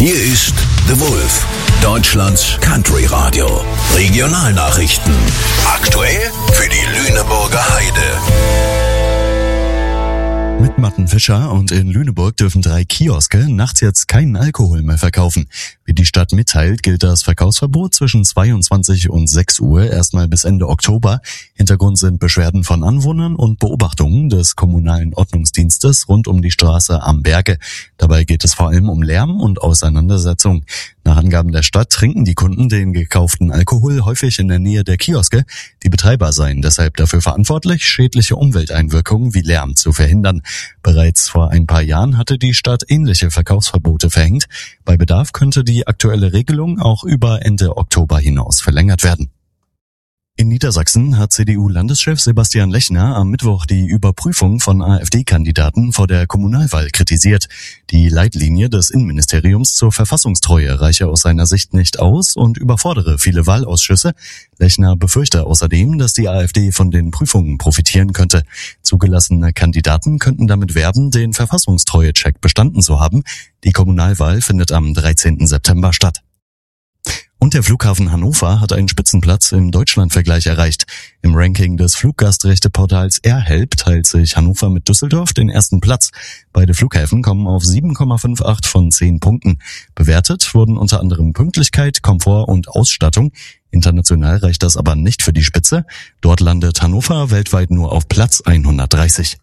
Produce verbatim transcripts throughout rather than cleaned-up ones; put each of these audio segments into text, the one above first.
Hier ist The Wolf, Deutschlands Country Radio. Regionalnachrichten. Aktuell für die Lüneburger Heide. Mit Matten Fischer und in Lüneburg dürfen drei Kioske nachts jetzt keinen Alkohol mehr verkaufen. Wie die Stadt mitteilt, gilt das Verkaufsverbot zwischen zweiundzwanzig und sechs Uhr erstmal bis Ende Oktober. Hintergrund sind Beschwerden von Anwohnern und Beobachtungen des kommunalen Ordnungsdienstes rund um die Straße am Berge. Dabei geht es vor allem um Lärm und Auseinandersetzung. Nach Angaben der Stadt trinken die Kunden den gekauften Alkohol häufig in der Nähe der Kioske. Die Betreiber seien deshalb dafür verantwortlich, schädliche Umwelteinwirkungen wie Lärm zu verhindern. Bereits vor ein paar Jahren hatte die Stadt ähnliche Verkaufsverbote verhängt. Bei Bedarf könnte die aktuelle Regelung auch über Ende Oktober hinaus verlängert werden. In Niedersachsen hat C D U-Landeschef Sebastian Lechner am Mittwoch die Überprüfung von AfD-Kandidaten vor der Kommunalwahl kritisiert. Die Leitlinie des Innenministeriums zur Verfassungstreue reiche aus seiner Sicht nicht aus und überfordere viele Wahlausschüsse. Lechner befürchte außerdem, dass die AfD von den Prüfungen profitieren könnte. Zugelassene Kandidaten könnten damit werben, den Verfassungstreue-Check bestanden zu haben. Die Kommunalwahl findet am dreizehnten September statt. Und der Flughafen Hannover hat einen Spitzenplatz im Deutschlandvergleich erreicht. Im Ranking des Fluggastrechteportals AirHelp teilt sich Hannover mit Düsseldorf den ersten Platz. Beide Flughäfen kommen auf sieben Komma achtzehn von zehn Punkten. Bewertet wurden unter anderem Pünktlichkeit, Komfort und Ausstattung. International reicht das aber nicht für die Spitze. Dort landet Hannover weltweit nur auf Platz hundertdreißig.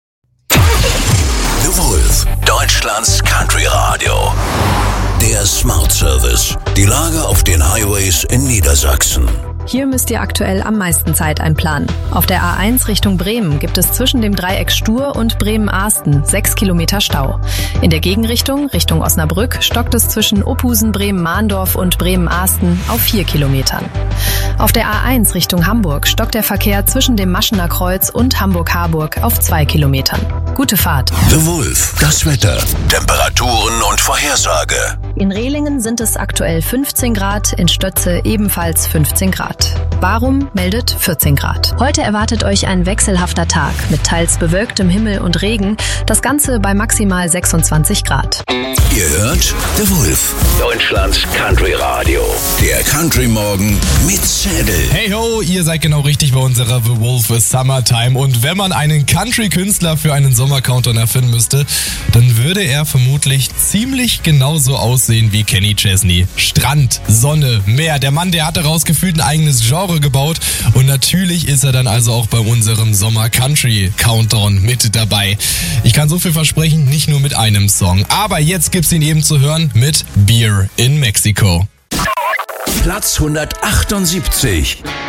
The Wolf, Deutschlands Country Radio. Der Smart Service. Die Lage auf den Highways in Niedersachsen. Hier müsst ihr aktuell am meisten Zeit einplanen. Auf der A eins Richtung Bremen gibt es zwischen dem Dreieck Stur und Bremen-Ahsten sechs Kilometer Stau. In der Gegenrichtung, Richtung Osnabrück, stockt es zwischen Ophusen, Bremen-Mahndorf und Bremen-Ahsten auf vier Kilometern. Auf der A eins Richtung Hamburg stockt der Verkehr zwischen dem Maschener Kreuz und Hamburg-Harburg auf zwei Kilometern. Gute Fahrt. The Wolf, das Wetter, Temperaturen und Vorhersage. In Rehlingen sind es aktuell fünfzehn Grad, in Stötze ebenfalls fünfzehn Grad. Warum meldet vierzehn Grad? Heute erwartet euch ein wechselhafter Tag mit teils bewölktem Himmel und Regen, das Ganze bei maximal sechsundzwanzig Grad. Ihr hört The Wolf, Deutschlands Country Radio. Der Country Morgen mit Zedel. Hey ho, ihr seid genau richtig bei unserer The Wolf Summertime. Und wenn man einen Country-Künstler für einen Sommer-Countdown erfinden müsste, dann würde er vermutlich ziemlich genauso aussehen wie Kenny Chesney. Strand, Sonne, Meer. Der Mann, der hat daraus gefühlt ein eigenes Genre gebaut. Und natürlich ist er dann also auch bei unserem Sommer-Country-Countdown mit dabei. Ich kann so viel versprechen, nicht nur mit einem Song. Aber jetzt gibt's ihn eben zu hören mit Beer in Mexico. Platz hundertachtundsiebzig.